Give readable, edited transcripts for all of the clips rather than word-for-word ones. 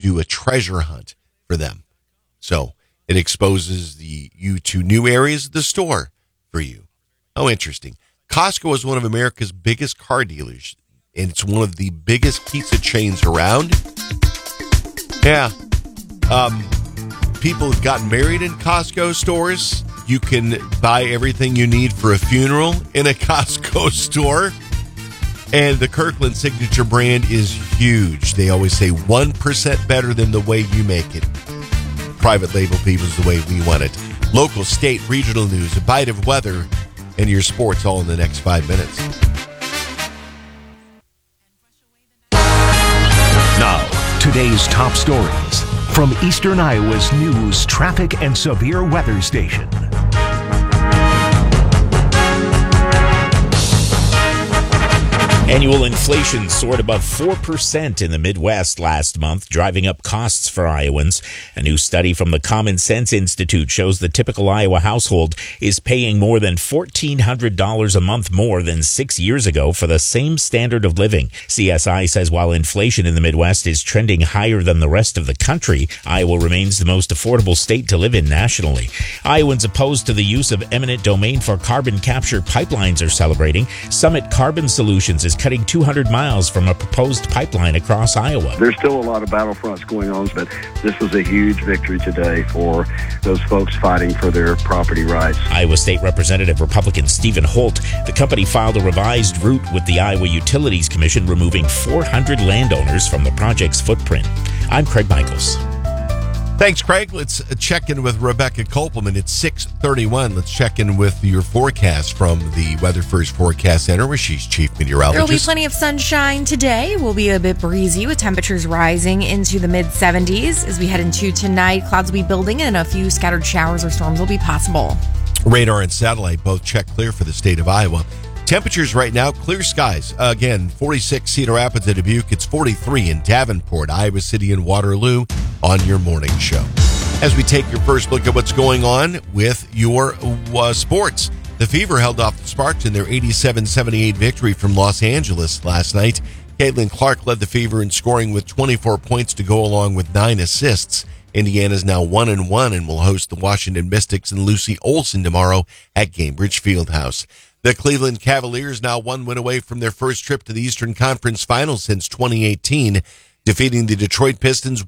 do a treasure hunt for them. So it exposes you to new areas of the store for you. Oh, interesting. Costco is one of America's biggest car dealers, and it's one of the biggest pizza chains around. Yeah. People have gotten married in Costco stores. You can buy everything you need for a funeral in a Costco store. And the Kirkland Signature brand is huge. They always say 1% better than the way you make it. Private label people is the way we want it. Local, state, regional news, a bite of weather, and your sports all in the next 5 minutes. Now, today's top stories from Eastern Iowa's news, traffic, and severe weather station. Annual inflation soared above 4% in the Midwest last month, driving up costs for Iowans. A new study from the Common Sense Institute shows the typical Iowa household is paying more than $1,400 a month more than 6 years ago for the same standard of living. CSI says while inflation in the Midwest is trending higher than the rest of the country, Iowa remains the most affordable state to live in nationally. Iowans opposed to the use of eminent domain for carbon capture pipelines are celebrating. Summit Carbon Solutions is cutting 200 miles from a proposed pipeline across Iowa. There's still a lot of battlefronts going on, but this was a huge victory today for those folks fighting for their property rights. Iowa State Representative Republican Stephen Holt, the company filed a revised route with the Iowa Utilities Commission, removing 400 landowners from the project's footprint. I'm Craig Michaels. Thanks, Craig. Let's check in with Rebecca Kopelman. It's 6:31. Let's check in with your forecast from the Weather First Forecast Center, where she's chief meteorologist. There will be plenty of sunshine today. It will be a bit breezy with temperatures rising into the mid-70s. As we head into tonight, clouds will be building and a few scattered showers or storms will be possible. Radar and satellite both check clear for the state of Iowa. Temperatures right now, clear skies. Again, 46 Cedar Rapids and Dubuque. It's 43 in Davenport, Iowa City, and Waterloo on your morning show. As we take your first look at what's going on with your sports. The Fever held off the Sparks in their 87-78 victory from Los Angeles last night. Caitlin Clark led the Fever in scoring with 24 points to go along with 9 assists. Indiana's now 1-1 and will host the Washington Mystics and Lucy Olson tomorrow at Gainbridge Fieldhouse. The Cleveland Cavaliers now 1 win away from their first trip to the Eastern Conference Finals since 2018, defeating the Detroit Pistons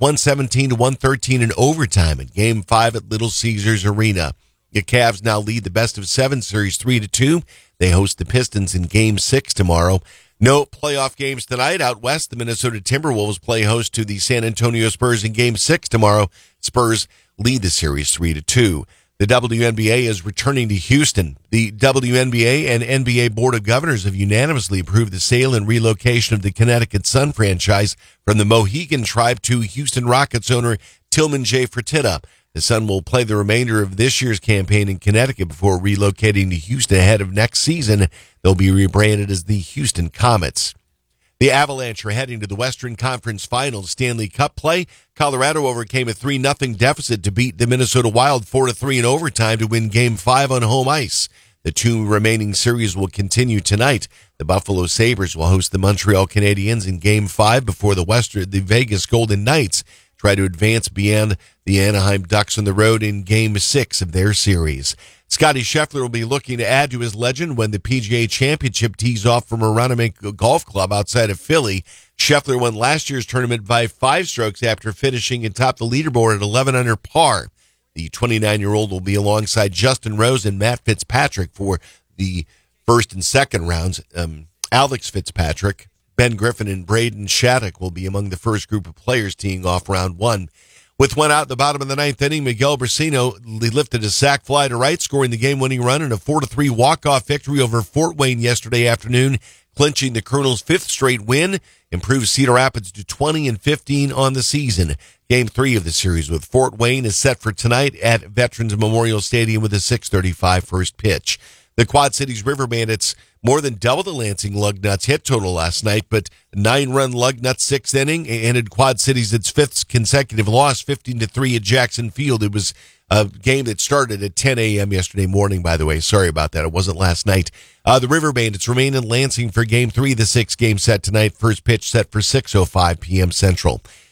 117-113 in overtime at Game 5 at Little Caesars Arena. The Cavs now lead the best-of-7 series 3-2. They host the Pistons in Game 6 tomorrow. No playoff games tonight. Out west, the Minnesota Timberwolves play host to the San Antonio Spurs in Game 6 tomorrow. Spurs lead the series 3-2. The WNBA is returning to Houston. The WNBA and NBA Board of Governors have unanimously approved the sale and relocation of the Connecticut Sun franchise from the Mohegan Tribe to Houston Rockets owner Tillman J. Fertitta. The Sun will play the remainder of this year's campaign in Connecticut before relocating to Houston ahead of next season. They'll be rebranded as the Houston Comets. The Avalanche are heading to the Western Conference Finals Stanley Cup play. Colorado overcame a 3-0 deficit to beat the Minnesota Wild 4-3 in overtime to win Game 5 on home ice. The 2 remaining series will continue tonight. The Buffalo Sabres will host the Montreal Canadiens in Game 5 before the Vegas Golden Knights try to advance beyond the Anaheim Ducks on the road in Game 6 of their series. Scotty Scheffler will be looking to add to his legend when the PGA Championship tees off from Aronimink Golf Club outside of Philly. Scheffler won last year's tournament by 5 strokes after finishing atop the leaderboard at 11 under par. The 29-year-old will be alongside Justin Rose and Matt Fitzpatrick for the first and second rounds. Alex Fitzpatrick, Ben Griffin, and Braden Shattuck will be among the first group of players teeing off round 1. With one out in the bottom of the 9th inning, Miguel Brasino lifted a sac fly to right, scoring the game-winning run in a 4-3 walk-off victory over Fort Wayne yesterday afternoon, clinching the Colonels' 5th straight win, improves Cedar Rapids to 20-15 on the season. Game 3 of the series with Fort Wayne is set for tonight at Veterans Memorial Stadium with a 6:35 first pitch. The Quad Cities River Bandits more than double the Lansing Lugnuts hit total last night, but 9-run Lugnuts 6th inning ended Quad Cities its 5th consecutive loss, 15-3 at Jackson Field. It was a game that started at 10 a.m. yesterday morning, by the way. Sorry about that. It wasn't last night. The River Bandits remain in Lansing for Game 3, the 6th game set tonight. First pitch set for 6:05 p.m. Central.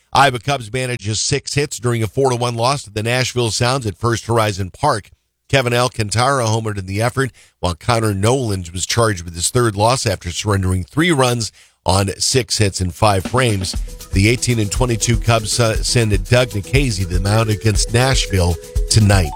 Iowa Cubs manages 6 hits during a 4-1 loss to the Nashville Sounds at First Horizon Park. Kevin Alcantara homered in the effort, while Connor Nolan was charged with his 3rd loss after surrendering 3 runs on 6 hits in 5 frames. The 18-22 Cubs send Doug Nikhazy to the mound against Nashville tonight.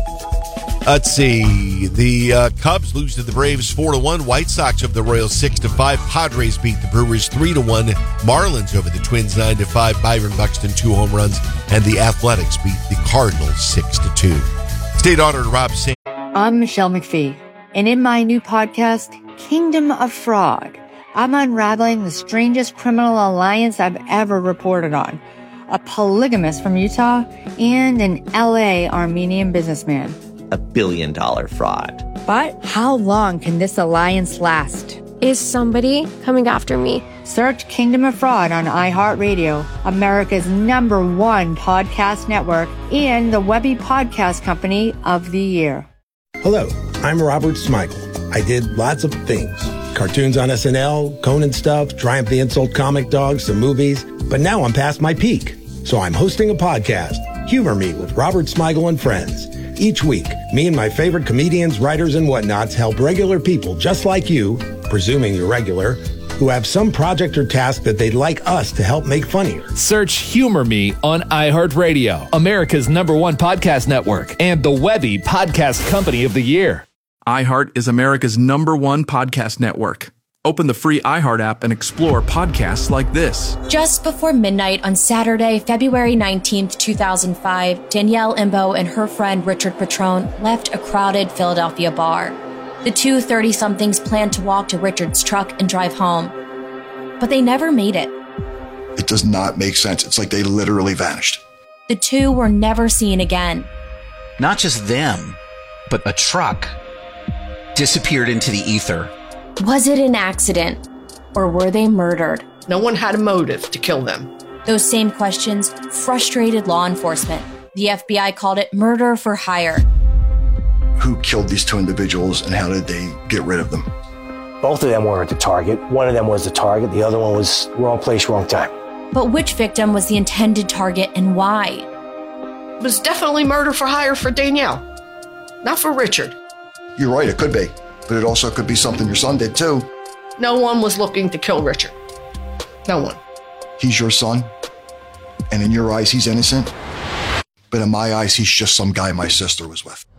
Let's see. The Cubs lose to the Braves 4-1. White Sox over the Royals 6-5. Padres beat the Brewers 3-1. Marlins over the Twins 9-5. Byron Buxton 2 home runs, and the Athletics beat the Cardinals 6-2. State Auditor Rob Singh. I'm Michelle McPhee, and in my new podcast, Kingdom of Fraud, I'm unraveling the strangest criminal alliance I've ever reported on. A polygamist from Utah and an LA Armenian businessman. $1 billion fraud. But how long can this alliance last? Is somebody coming after me? Search Kingdom of Fraud on iHeartRadio, America's #1 podcast network, and the Webby Podcast Company of the Year. Hello, I'm Robert Smigel. I did lots of things. Cartoons on SNL, Conan stuff, Triumph the Insult Comic Dog, some movies. But now I'm past my peak. So I'm hosting a podcast, Humor Me with Robert Smigel and Friends. Each week, me and my favorite comedians, writers, and whatnots help regular people just like you, presuming you're regular, who have some project or task that they'd like us to help make funnier. Search Humor Me on iHeartRadio, America's #1 podcast network, and the Webby Podcast Company of the Year. iHeart is America's #1 podcast network. Open the free iHeart app and explore podcasts like this. Just before midnight on Saturday, February 19th, 2005, Danielle Imbo and her friend Richard Petrone left a crowded Philadelphia bar. The two 30-somethings planned to walk to Richard's truck and drive home, but they never made it. It does not make sense. It's like they literally vanished. The two were never seen again. Not just them, but a truck disappeared into the ether. Was it an accident, or were they murdered? No one had a motive to kill them. Those same questions frustrated law enforcement. The FBI called it murder for hire. Who killed these 2 individuals, and how did they get rid of them? Both of them were the target. One of them was the target. The other one was wrong place, wrong time. But which victim was the intended target and why? It was definitely murder for hire for Danielle, not for Richard. You're right, it could be. But it also could be something your son did too. No one was looking to kill Richard. No one. He's your son, and in your eyes, he's innocent. But in my eyes, he's just some guy my sister was with.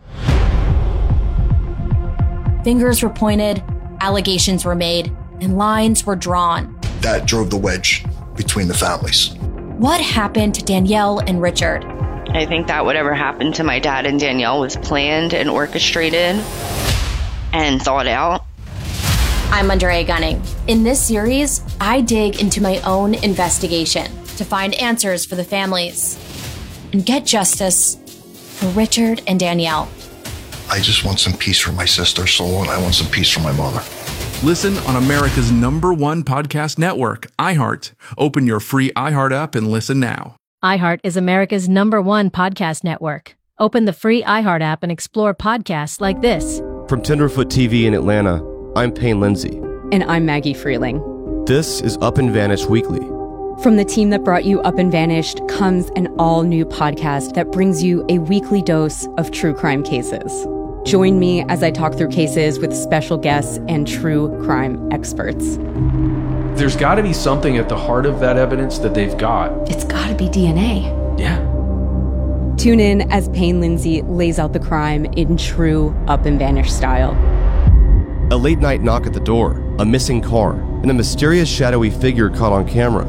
Fingers were pointed, allegations were made, and lines were drawn. That drove the wedge between the families. What happened to Danielle and Richard? I think that whatever happened to my dad and Danielle was planned and orchestrated and thought out. I'm Andrea Gunning. In this series, I dig into my own investigation to find answers for the families and get justice for Richard and Danielle. I just want some peace for my sister's soul, and I want some peace for my mother. Listen on America's #1 podcast network, iHeart. Open your free iHeart app and listen now. iHeart is America's #1 podcast network. Open the free iHeart app and explore podcasts like this. From Tenderfoot TV in Atlanta, I'm Payne Lindsay. And I'm Maggie Freeling. This is Up and Vanished Weekly. From the team that brought you Up and Vanished comes an all-new podcast that brings you a weekly dose of true crime cases. Join me as I talk through cases with special guests and true crime experts. There's got to be something at the heart of that evidence that they've got. It's got to be DNA. Yeah. Tune in as Payne Lindsay lays out the crime in true Up and Vanished style. A late night knock at the door, a missing car, and a mysterious shadowy figure caught on camera.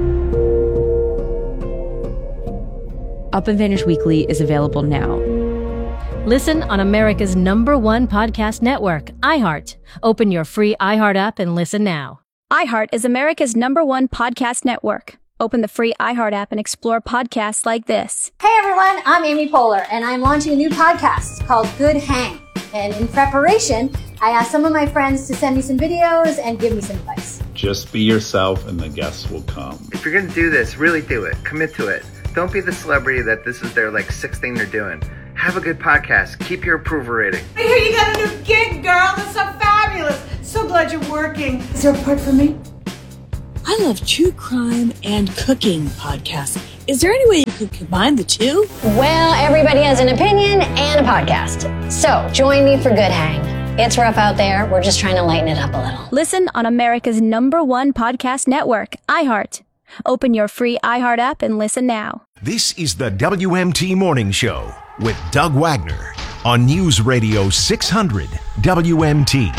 Up and Vanished Weekly is available now. Listen on America's #1 podcast network, iHeart. Open your free iHeart app and listen now. iHeart is America's #1 podcast network. Open the free iHeart app and explore podcasts like this. Hey everyone, I'm Amy Poehler, and I'm launching a new podcast called Good Hang. And in preparation, I asked some of my friends to send me some videos and give me some advice. Just be yourself and the guests will come. If you're going to do this, really do it. Commit to it. Don't be the celebrity that this is their sixth thing they're doing. Have a good podcast. Keep your approval rating. I hear you got a new gig, girl. That's so fabulous. So glad you're working. Is there a part for me? I love true crime and cooking podcasts. Is there any way you could combine the two? Well, everybody has an opinion and a podcast. So join me for Good Hang. It's rough out there. We're just trying to lighten it up a little. Listen on America's #1 podcast network, iHeart. Open your free iHeart app and listen now. This is the WMT Morning Show with Doug Wagner on News Radio 600 WMT.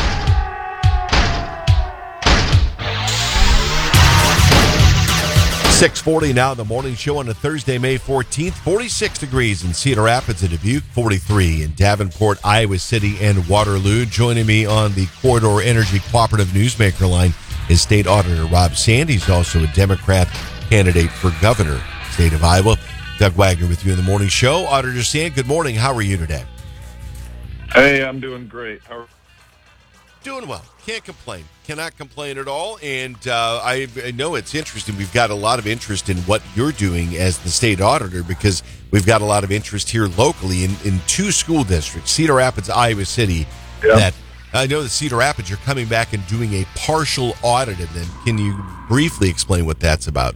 6:40 now, the morning show on a Thursday, May 14th. 46 degrees in Cedar Rapids and Dubuque, 43 in Davenport, Iowa City, and Waterloo. Joining me on the Corridor Energy Cooperative Newsmaker line is State Auditor Rob Sand. He's also a Democrat candidate for governor of the state of Iowa. Doug Wagner with you in the morning show. Auditor Sand, good morning. How are you today? Hey, I'm doing great. How are you? Doing well. Can't complain. Cannot complain at all. And I know it's interesting. We've got a lot of interest in what you're doing as the state auditor because we've got a lot of interest here locally in two school districts, Cedar Rapids, Iowa City. Yeah. That I know that Cedar Rapids, you're coming back and doing a partial audit of them. Can you briefly explain what that's about?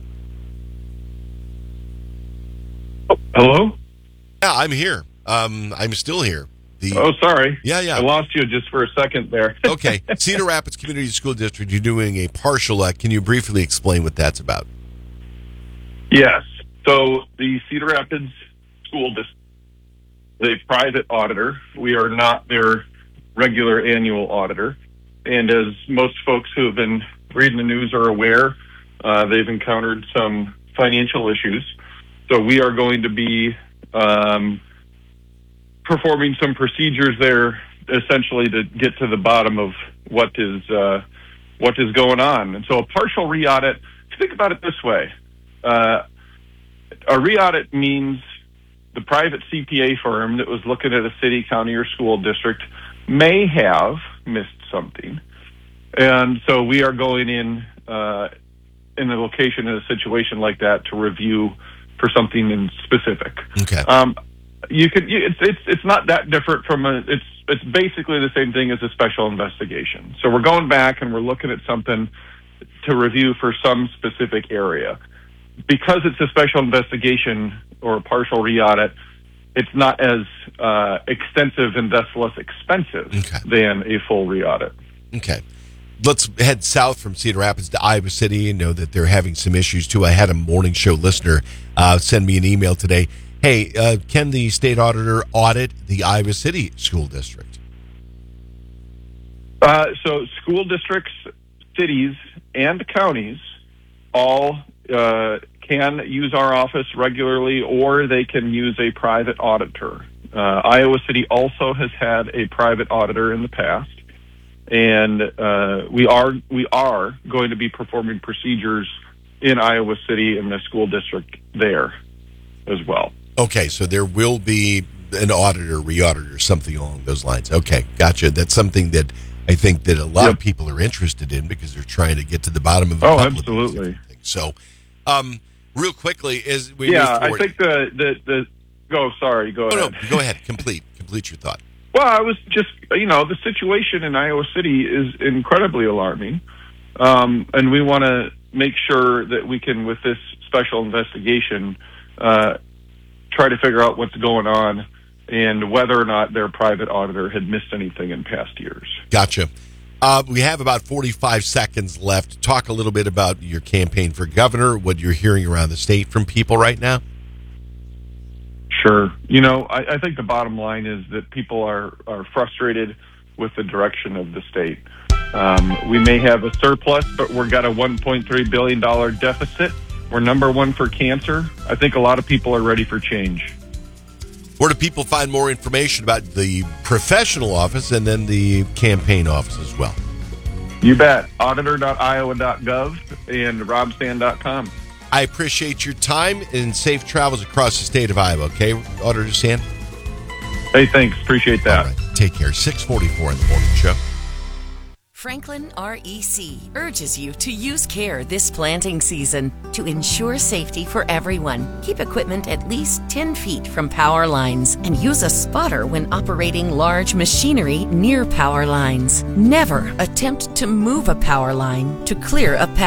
Hello? Yeah, I'm here. I'm still here. Sorry. Yeah. I lost you just for a second there. Okay. Cedar Rapids Community School District, you're doing a partial. Can you briefly explain what that's about? Yes. So the Cedar Rapids School District, the private auditor, we are not their regular annual auditor. And as most folks who have been reading the news are aware, they've encountered some financial issues. So we are going to be performing some procedures there, essentially to get to the bottom of what is going on. And so a partial re-audit, think about it this way. A re-audit means the private CPA firm that was looking at a city, county, or school district may have missed something. And so we are going in the location in a situation like that to review for something in specific. Okay. It's not that different from it's basically the same thing as a special investigation. So we're going back and we're looking at something to review for some specific area. Because it's a special investigation or a partial re-audit, it's not as extensive and thus less expensive than a full re-audit. Okay. Let's head south from Cedar Rapids to Iowa City and know that they're having some issues too. I had a morning show listener send me an email today. Hey, can the state auditor audit the Iowa City school district? So school districts, cities, and counties all can use our office regularly, or they can use a private auditor. Iowa City also has had a private auditor in the past, and we are going to be performing procedures in Iowa City in the school district there as well. Okay, so there will be an auditor, re-auditor, something along those lines. Okay, gotcha. That's something that I think that a lot of people are interested in because they're trying to get to the bottom of a couple absolutely. Of things. So, real quickly, as we move forward, I think go ahead. No, go ahead. Complete your thought. Well, I was just, the situation in Iowa City is incredibly alarming, and we want to make sure that we can, with this special investigation, try to figure out what's going on and whether or not their private auditor had missed anything in past years. Gotcha. We have about 45 seconds left. Talk a little bit about your campaign for governor, what you're hearing around the state from people right now. Sure. I think the bottom line is that people are frustrated with the direction of the state. We may have a surplus, but we've got a $1.3 billion deficit. We're number one for cancer. I think a lot of people are ready for change. Where do people find more information about the professional office and then the campaign office as well? You bet. Auditor.iowa.gov and robsand.com. I appreciate your time and safe travels across the state of Iowa, okay, Auditor Sand? Hey, thanks. Appreciate that. All right. Take care. 6:44 in the morning show. Franklin REC urges you to use care this planting season to ensure safety for everyone. Keep equipment at least 10 feet from power lines and use a spotter when operating large machinery near power lines. Never attempt to move a power line to clear a path.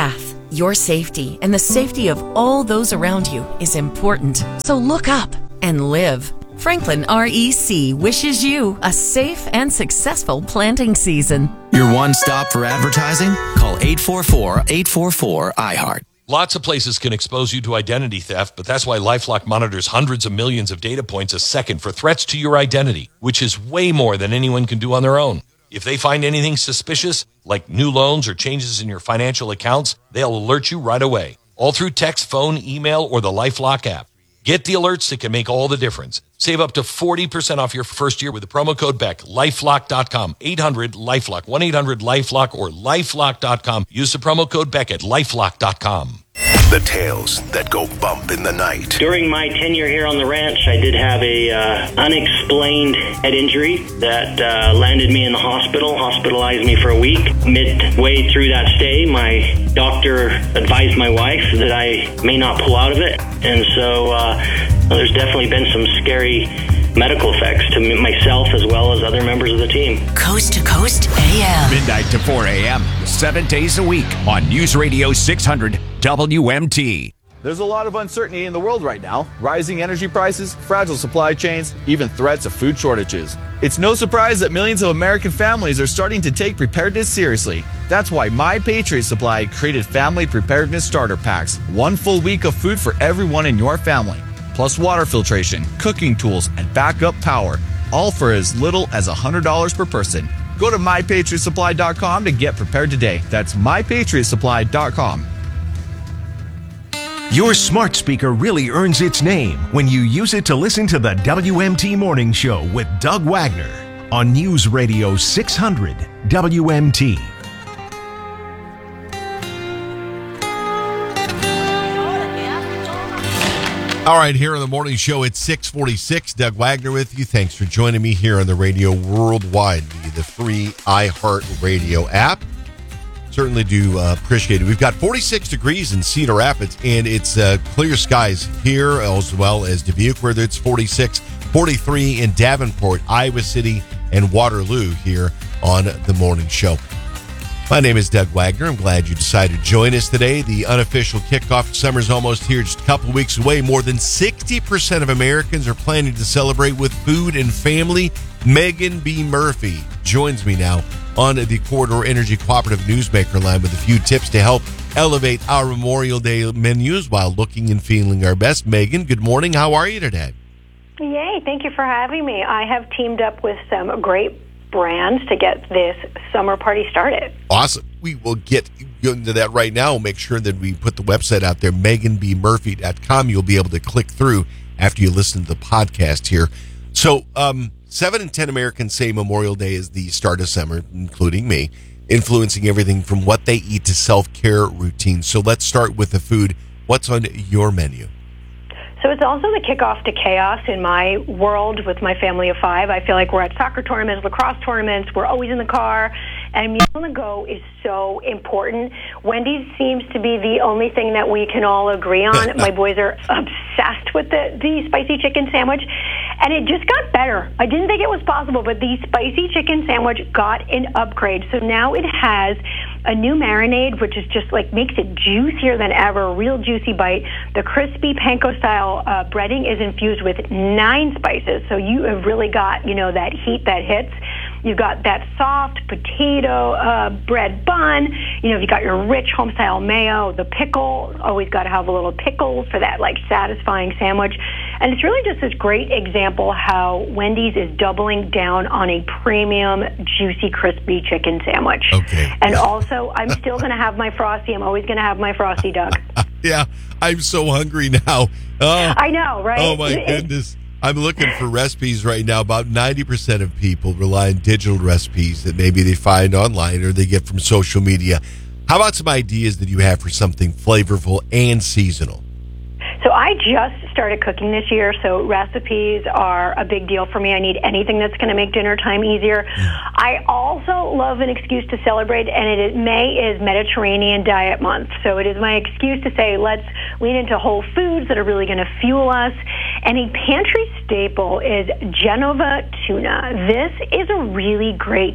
Your safety and the safety of all those around you is important. So look up and live. Franklin REC wishes you a safe and successful planting season. Your one stop for advertising? Call 844-844-iHeart. Lots of places can expose you to identity theft, but that's why LifeLock monitors hundreds of millions of data points a second for threats to your identity, which is way more than anyone can do on their own. If they find anything suspicious, like new loans or changes in your financial accounts, they'll alert you right away, all through text, phone, email, or the LifeLock app. Get the alerts that can make all the difference. Save up to 40% off your first year with the promo code BECK. LifeLock.com. 800-LifeLock. 1-800-LifeLock or LifeLock.com. Use the promo code BECK at LifeLock.com. The tales that go bump in the night. During my tenure here on the ranch, I did have a unexplained head injury that landed me in the hospital, hospitalized me for a week. Midway through that stay, my doctor advised my wife that I may not pull out of it. And so there's definitely been some scary medical effects to myself as well as other members of the team. Coast to Coast AM. Midnight to 4 a.m., 7 days a week on News Radio 600 WMT. There's a lot of uncertainty in the world right now. Rising energy prices, fragile supply chains, even threats of food shortages. It's no surprise that millions of American families are starting to take preparedness seriously. That's why My Patriot Supply created Family Preparedness Starter Packs. 1 full week of food for everyone in your family. Plus water filtration, cooking tools, and backup power. All for as little as $100 per person. Go to MyPatriotSupply.com to get prepared today. That's MyPatriotSupply.com. Your smart speaker really earns its name when you use it to listen to the WMT Morning Show with Doug Wagner on News Radio 600 WMT. All right, here on the morning show at 6:46, Doug Wagner with you. Thanks for joining me here on the radio worldwide via the free iHeartRadio app. Certainly do appreciate it. We've got 46 degrees in Cedar Rapids, and it's clear skies here as well as Dubuque, where it's 46, 43 in Davenport, Iowa City, and Waterloo here on the morning show. My name is Doug Wagner. I'm glad you decided to join us today. The unofficial kickoff to summer's almost here, just a couple weeks away. More than 60% of Americans are planning to celebrate with food and family. Megan B. Murphy joins me now on the Corridor Energy Cooperative Newsmaker line with a few tips to help elevate our Memorial Day menus while looking and feeling our best. Megan, good morning. How are you today? Yay, thank you for having me. I have teamed up with some great brands to get this summer party started. Awesome. We will get into that right now. We'll make sure that we put the website out there, meganbmurphy.com. You'll be able to click through after you listen to the podcast here. So, 7 in 10 Americans say Memorial Day is the start of summer, including me, influencing everything from what they eat to self-care routines. So let's start with the food. What's on your menu? So it's also the kickoff to chaos in my world with my family of 5. I feel like we're at soccer tournaments, lacrosse tournaments. We're always in the car. And meal on the go is so important. Wendy's seems to be the only thing that we can all agree on. My boys are obsessed with the spicy chicken sandwich. And it just got better. I didn't think it was possible, but the spicy chicken sandwich got an upgrade. So now it has a new marinade, which is just like makes it juicier than ever, a real juicy bite. The crispy panko style breading is infused with 9 spices. So you have really got, that heat that hits. You've got that soft potato bread bun. You've got your rich home-style mayo, the pickle. Always got to have a little pickle for that, satisfying sandwich. And it's really just this great example how Wendy's is doubling down on a premium, juicy, crispy chicken sandwich. Okay. And also, I'm still going to have my Frosty. I'm always going to have my Frosty, Doug. Yeah, I'm so hungry now. Oh, I know, right? Oh, my goodness. I'm looking for recipes right now. About 90% of people rely on digital recipes that maybe they find online or they get from social media. How about some ideas that you have for something flavorful and seasonal? So I just started cooking this year, so recipes are a big deal for me. I need anything that's going to make dinner time easier. I also love an excuse to celebrate, and May is Mediterranean Diet Month. So it is my excuse to say, let's lean into whole foods that are really going to fuel us. And a pantry staple is Genova tuna. This is a really great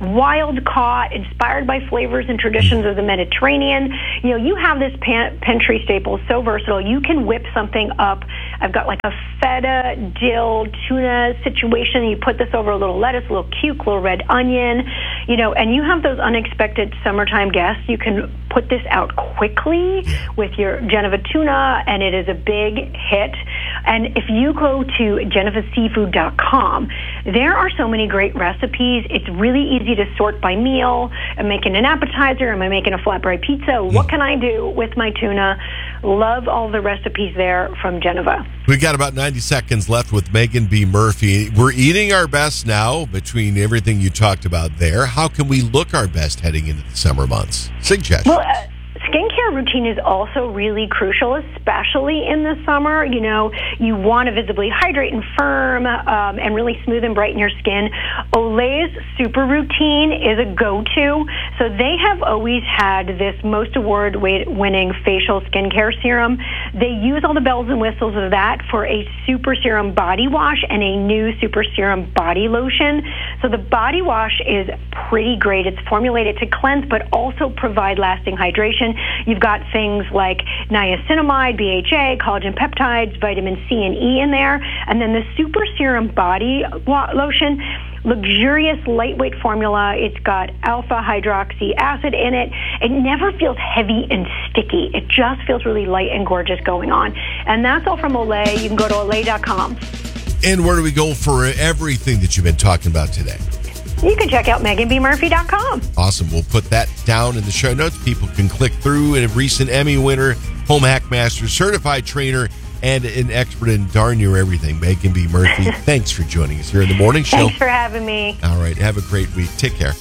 wild caught, inspired by flavors and traditions of the Mediterranean. You know, you have this pantry staple, so versatile. You can whip something up. I've got like a feta, dill, tuna situation. You put this over a little lettuce, a little cuke, a little red onion, you know, and you have those unexpected summertime guests. You can put this out quickly with your Geneva tuna, and it is a big hit. And if you go to GenevaSeafood.com, there are so many great recipes. It's really easy to sort by meal. Am I making an appetizer? Am I making a flatbread pizza? What can I do with my tuna? Love all the recipes there from Geneva. We got about 90 seconds left with Megan B. Murphy. We're eating our best now between everything you talked about there. How can we look our best heading into the summer months? Suggestions. Well, skincare routine is also really crucial, especially in the summer. You know, you want to visibly hydrate and firm and really smooth and brighten your skin. Olay's Super Routine is a go-to. So they have always had this most award-winning facial skincare serum. They use all the bells and whistles of that for a super serum body wash and a new super serum body lotion. So the body wash is pretty great. It's formulated to cleanse but also provide lasting hydration. You've got things like niacinamide, BHA, collagen peptides, vitamin C and E in there. And then the Super Serum Body Lotion, luxurious, lightweight formula. It's got alpha hydroxy acid in it. It never feels heavy and sticky. It just feels really light and gorgeous going on. And that's all from Olay. You can go to Olay.com. And where do we go for everything that you've been talking about today? You can check out MeganBMurphy.com. Awesome. We'll put that down in the show notes. People can click through. And a recent Emmy winner, home hack master, certified trainer, and an expert in darn near everything. Megan B. Murphy, thanks for joining us here in the morning show. Thanks for having me. All right. Have a great week. Take care.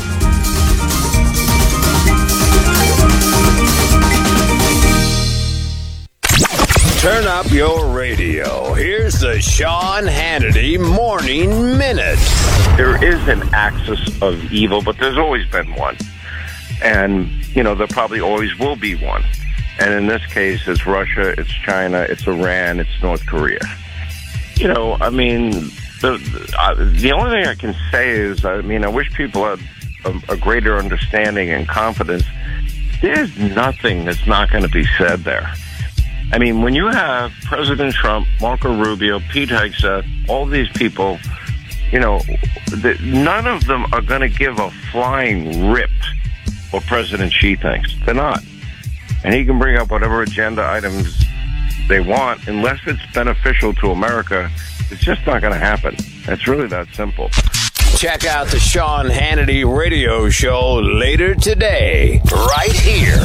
Turn up your radio. Here's the Sean Hannity Morning Minute. There is an axis of evil, but there's always been one. And, you know, there probably always will be one. And in this case, it's Russia, it's China, it's Iran, it's North Korea. You know, I mean, the only thing I can say is, I mean, I wish people had a greater understanding and confidence. There's nothing that's not going to be said there. I mean, when you have President Trump, Marco Rubio, Pete Hegseth, all these people, you know, none of them are going to give a flying rip what President Xi thinks. They're not. And he can bring up whatever agenda items they want. Unless it's beneficial to America, it's just not going to happen. It's really that simple. Check out the Sean Hannity radio show later today, right here.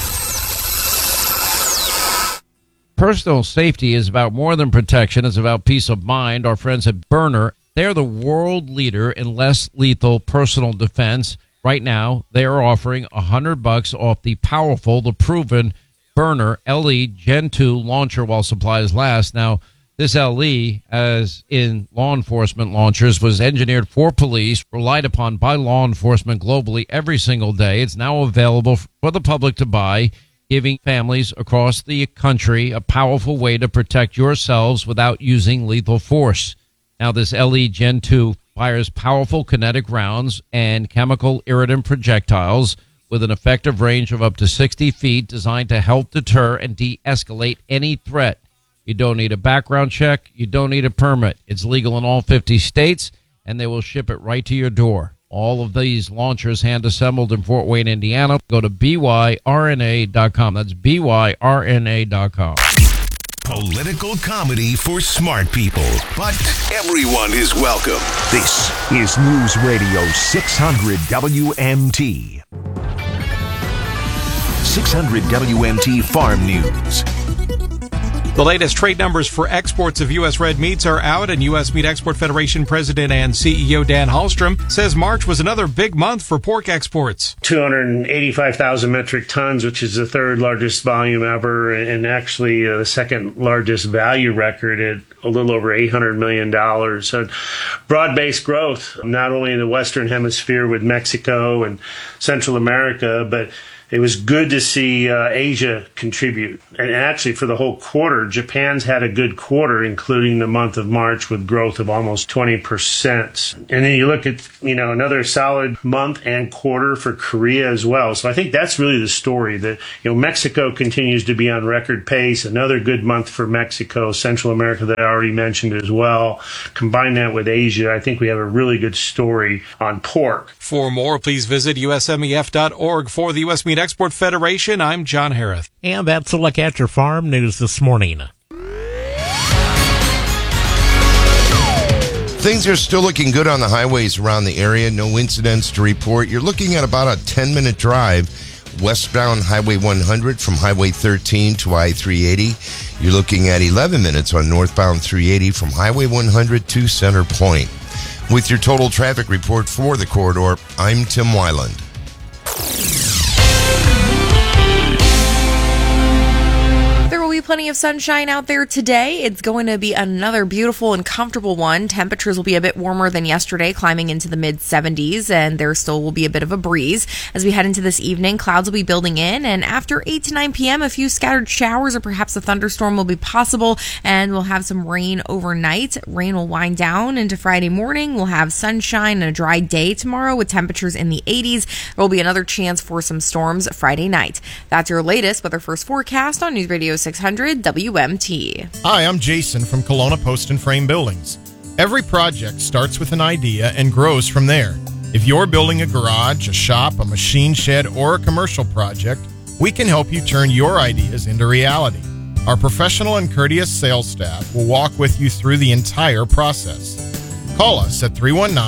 Personal safety is about more than protection. It's about peace of mind. Our friends at Byrna, they're the world leader in less lethal personal defense. Right now, they are offering $100 off the powerful, the proven Byrna LE Gen 2 launcher while supplies last. Now, this LE, as in law enforcement launchers, was engineered for police, relied upon by law enforcement globally every single day. It's now available for the public to buy, giving families across the country a powerful way to protect yourselves without using lethal force. Now, this LE Gen 2 fires powerful kinetic rounds and chemical irritant projectiles with an effective range of up to 60 feet, designed to help deter and de-escalate any threat. You don't need a background check. You don't need a permit. It's legal in all 50 states, and they will ship it right to your door. All of these launchers hand-assembled in Fort Wayne, Indiana. Go to byrna.com. That's byrna.com. Political comedy for smart people, but everyone is welcome. This is News Radio 600 WMT. 600 WMT Farm News. The latest trade numbers for exports of U.S. red meats are out, and U.S. Meat Export Federation President and CEO Dan Hallstrom says March was another big month for pork exports. 285,000 metric tons, which is the third largest volume ever, and actually the second largest value record at a little over $800 million. So broad-based growth, not only in the Western Hemisphere with Mexico and Central America, but it was good to see Asia contribute. And actually, for the whole quarter, Japan's had a good quarter, including the month of March with growth of almost 20%. And then you look at, another solid month and quarter for Korea as well. So I think that's really the story, that, Mexico continues to be on record pace. Another good month for Mexico, Central America that I already mentioned as well. Combine that with Asia, I think we have a really good story on pork. For more, please visit usmef.org. For the U.S. Meat Export Federation, I'm John Harris. And that's a look at your farm news this morning. Things are still looking good on the highways around the area. No incidents to report. You're looking at about a 10-minute drive westbound Highway 100 from Highway 13 to I-380. You're looking at 11 minutes on northbound 380 from Highway 100 to Center Point. With your total traffic report for the corridor, I'm Tim Weiland. There will be plenty of sunshine out there today. It's going to be another beautiful and comfortable one. Temperatures will be a bit warmer than yesterday, climbing into the mid-70s, and there still will be a bit of a breeze. As we head into this evening, clouds will be building in, and after 8 to 9 p.m., a few scattered showers or perhaps a thunderstorm will be possible, and we'll have some rain overnight. Rain will wind down into Friday morning. We'll have sunshine and a dry day tomorrow with temperatures in the 80s. There will be another chance for some storms Friday night. That's your latest Weather First forecast on News Radio 600 WMT. Hi, I'm Jason from Kelowna Post and Frame Buildings. Every project starts with an idea and grows from there. If you're building a garage, a shop, a machine shed, or a commercial project, we can help you turn your ideas into reality. Our professional and courteous sales staff will walk with you through the entire process. Call us at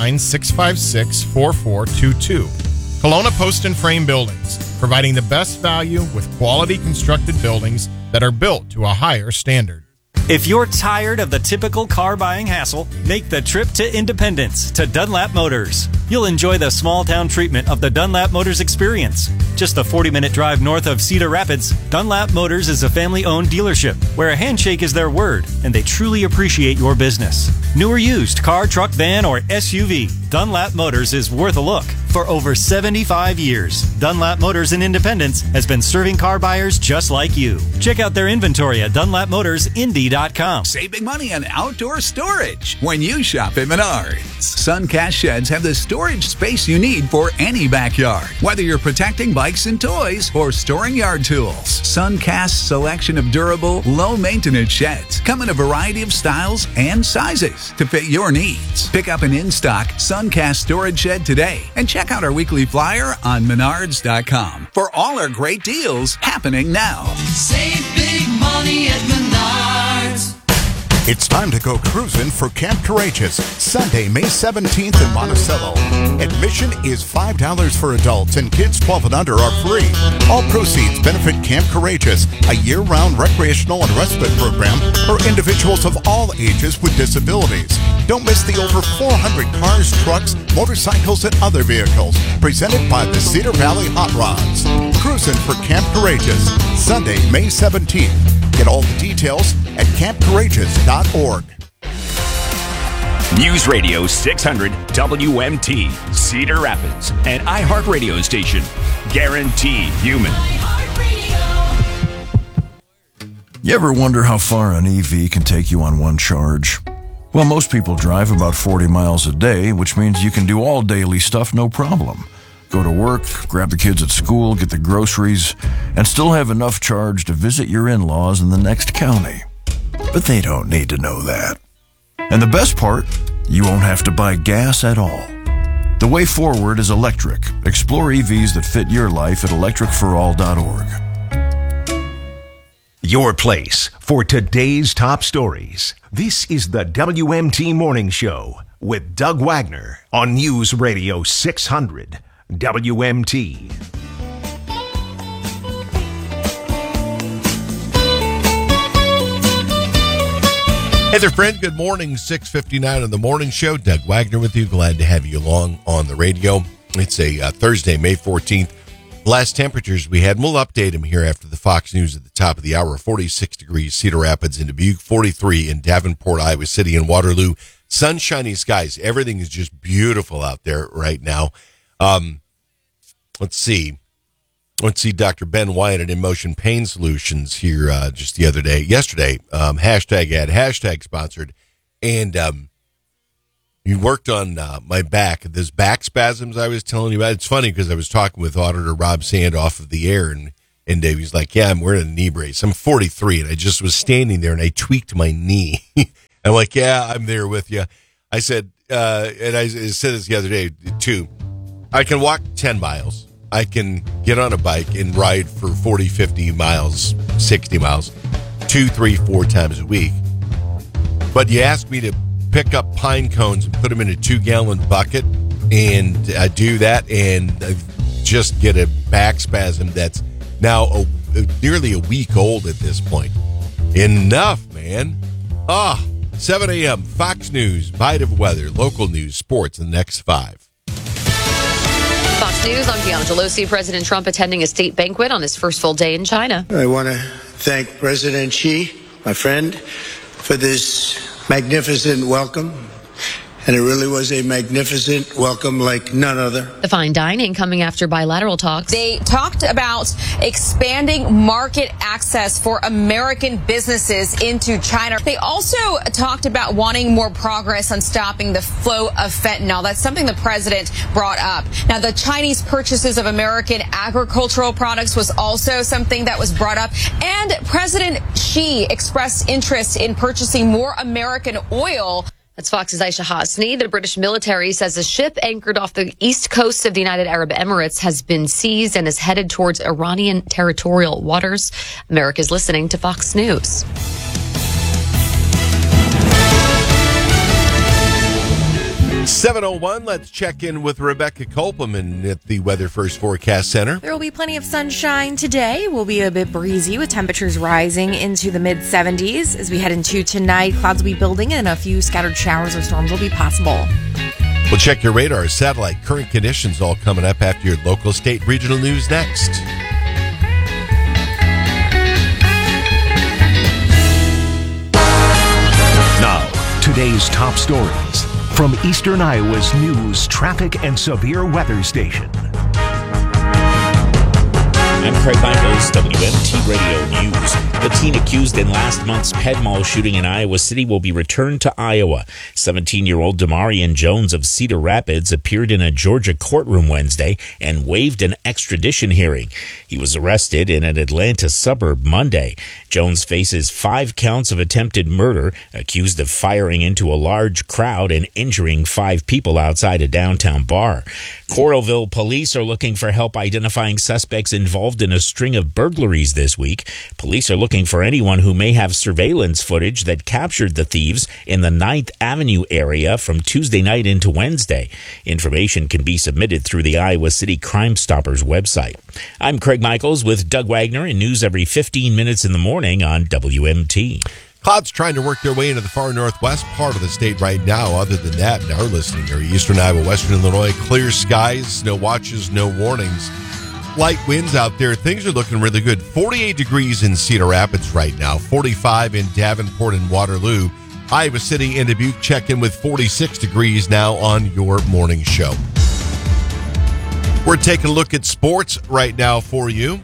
319-656-4422. Kelowna Post and Frame Buildings, providing the best value with quality constructed buildings that are built to a higher standard. If you're tired of the typical car buying hassle, make the trip to Independence to Dunlap Motors. You'll enjoy the small town treatment of the Dunlap Motors experience. Just a 40-minute drive north of Cedar Rapids, Dunlap Motors is a family-owned dealership where a handshake is their word and they truly appreciate your business. New or used, car, truck, van, or SUV, Dunlap Motors is worth a look. For over 75 years, Dunlap Motors in Independence has been serving car buyers just like you. Check out their inventory at DunlapMotorsIndy.com. Save big money on outdoor storage when you shop at Menards. Suncast sheds have the storage space you need for any backyard. Whether you're protecting bikes and toys or storing yard tools, Suncast's selection of durable, low-maintenance sheds come in a variety of styles and sizes to fit your needs. Pick up an in-stock Suncast storage shed today and check out our weekly flyer on Menards.com for all our great deals happening now. Save big money at Menards. It's time to go cruising for Camp Courageous, Sunday, May 17th in Monticello. Admission is $5 for adults and kids 12 and under are free. All proceeds benefit Camp Courageous, a year-round recreational and respite program for individuals of all ages with disabilities. Don't miss the over 400 cars, trucks, motorcycles, and other vehicles presented by the Cedar Valley Hot Rods. Cruising for Camp Courageous, Sunday, May 17th. Get all the details at campcourageous.org. News Radio 600 WMT, Cedar Rapids, an iHeartRadio station. Guaranteed human. You ever wonder how far an EV can take you on one charge? Well, most people drive about 40 miles a day, which means you can do all daily stuff no problem. Go to work, grab the kids at school, get the groceries, and still have enough charge to visit your in-laws in the next county. But they don't need to know that. And the best part, you won't have to buy gas at all. The way forward is electric. Explore EVs that fit your life at electricforall.org. Your place for today's top stories. This is the WMT Morning Show with Doug Wagner on News Radio 600 WMT. Hey there, friend. Good morning. 6:59 on the morning show. Doug Wagner with you. Glad to have you along on the radio. It's a Thursday, May 14th. Last temperatures we had, and we'll update them here after the Fox News at the top of the hour. 46 degrees, Cedar Rapids and Dubuque. 43 in Davenport, Iowa City, and Waterloo. Sunshiny skies. Everything is just beautiful out there right now. Let's see. went to see Dr. Ben Wyatt at InMotion Pain Solutions here just yesterday. Hashtag ad, hashtag sponsored. And he worked on my back, this back spasms I was telling you about. It's funny because I was talking with Auditor Rob Sand off of the air, and Davey's like, yeah, I'm wearing a knee brace. I'm 43, and I just was standing there, and I tweaked my knee. I'm like, yeah, I'm there with you. I said, and I said this the other day, too. I can walk 10 miles. I can get on a bike and ride for 40, 50 miles, 60 miles, 2, 3, 4 times a week. But you asked me to pick up pine cones and put them in a 2-gallon bucket, and I do that and just get a back spasm that's now nearly a week old at this point. Enough, man. 7 a.m., Fox News, Bite of Weather, local news, sports, in the next 5. Fox News, I'm Gianna Gelosi. President Trump attending a state banquet on his first full day in China. I want to thank President Xi, my friend, for this magnificent welcome. And it really was a magnificent welcome like none other. The fine dining coming after bilateral talks. They talked about expanding market access for American businesses into China. They also talked about wanting more progress on stopping the flow of fentanyl. That's something the president brought up. Now, the Chinese purchases of American agricultural products was also something that was brought up. And President Xi expressed interest in purchasing more American oil. That's Fox's Aisha Hasni. The British military says a ship anchored off the east coast of the United Arab Emirates has been seized and is headed towards Iranian territorial waters. America's listening to Fox News. 7:01, let's check in with Rebecca Kopelman at the Weather First Forecast Center. There will be plenty of sunshine today. We'll be a bit breezy with temperatures rising into the mid-70s. As we head into tonight, clouds will be building and a few scattered showers or storms will be possible. We'll check your radar, satellite, current conditions all coming up after your local, state, regional news next. Now, today's top stories from Eastern Iowa's news, traffic, and severe weather station. I'm Craig Michaels, WMT Radio News. The teen accused in last month's Ped Mall shooting in Iowa City will be returned to Iowa. 17-year-old Damarian Jones of Cedar Rapids appeared in a Georgia courtroom Wednesday and waived an extradition hearing. He was arrested in an Atlanta suburb Monday. Jones faces 5 counts of attempted murder, accused of firing into a large crowd and injuring 5 people outside a downtown bar. Coralville police are looking for help identifying suspects involved in a string of burglaries this week. Police are looking for anyone who may have surveillance footage that captured the thieves in the 9th Avenue area from Tuesday night into Wednesday. Information can be submitted through the Iowa City Crime Stoppers website. I'm Craig Michaels with Doug Wagner in news every 15 minutes in the morning on WMT. Clouds trying to work their way into the far northwest part of the state right now. Other than that, in our listening area, eastern Iowa, western Illinois, clear skies, no watches, no warnings. Light winds out there. Things are looking really good. 48 degrees in Cedar Rapids right now. 45 in Davenport and Waterloo. Iowa City and Dubuque check in with 46 degrees now on your morning show. We're taking a look at sports right now for you.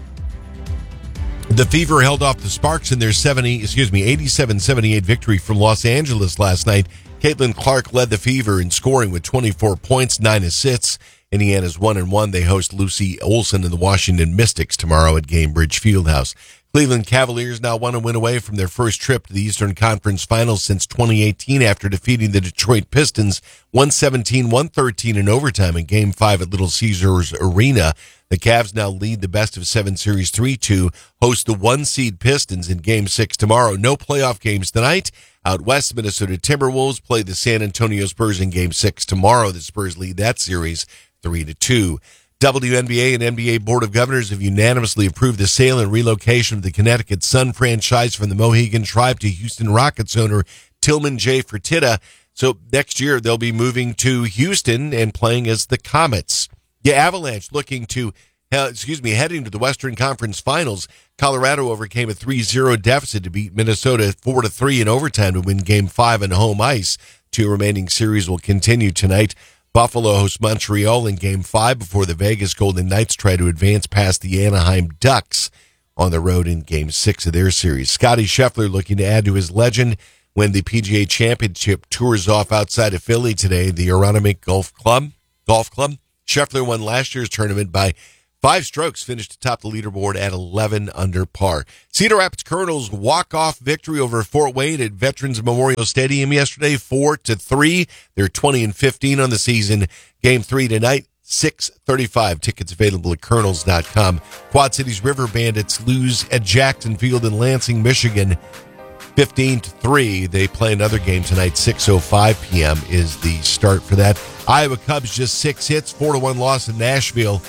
The Fever held off the Sparks in their 87-78 victory from Los Angeles last night. Caitlin Clark led the Fever in scoring with 24 points, 9 assists. Indiana's 1-1. They host Lucy Olson and the Washington Mystics tomorrow at Gainbridge Fieldhouse. Cleveland Cavaliers now 1 win away from their first trip to the Eastern Conference Finals since 2018 after defeating the Detroit Pistons 117-113 in overtime in Game 5 at Little Caesars Arena. The Cavs now lead the best-of-7 series 3-2, host the 1-seed Pistons in Game 6 tomorrow. No playoff games tonight. Out west, Minnesota Timberwolves play the San Antonio Spurs in Game 6 tomorrow. The Spurs lead that series 3-2. WNBA and NBA Board of Governors have unanimously approved the sale and relocation of the Connecticut Sun franchise from the Mohegan Tribe to Houston Rockets owner Tillman J. Fertitta. So next year they'll be moving to Houston and playing as the Comets. The Avalanche heading to the Western Conference Finals. Colorado overcame a 3-0 deficit to beat Minnesota 4-3 in overtime to win Game 5 on home ice. 2 remaining series will continue tonight. Buffalo hosts Montreal in Game 5 before the Vegas Golden Knights try to advance past the Anaheim Ducks on the road in Game 6 of their series. Scottie Scheffler looking to add to his legend when the PGA Championship tours off outside of Philly today. The Aronimink Golf Club. Scheffler won last year's tournament by 5 strokes, finished atop the leaderboard at 11 under par. Cedar Rapids Colonels walk-off victory over Fort Wayne at Veterans Memorial Stadium yesterday, 4-3. They're 20-15 on the season. Game 3 tonight, 6:35. Tickets available at colonels.com. Quad Cities River Bandits lose at Jackson Field in Lansing, Michigan, 15-3. They play another game tonight. 6:05 p.m. is the start for that. Iowa Cubs just 6 hits, 4-1 loss in Nashville.